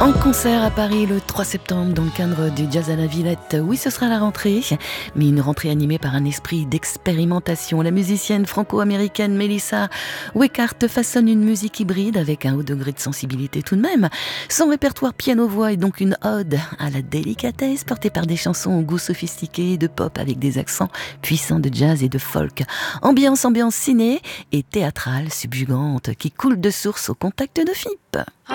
En concert à Paris le 3 septembre dans le cadre du Jazz à la Villette. Oui, ce sera la rentrée, mais une rentrée animée par un esprit d'expérimentation. La musicienne franco-américaine Melissa Weckart façonne une musique hybride avec un haut degré de sensibilité tout de même. Son répertoire piano-voix est donc une ode à la délicatesse portée par des chansons au goût sophistiqué de pop avec des accents puissants de jazz et de folk. Ambiance ciné et théâtrale subjugante qui coule de source au contact de FIP.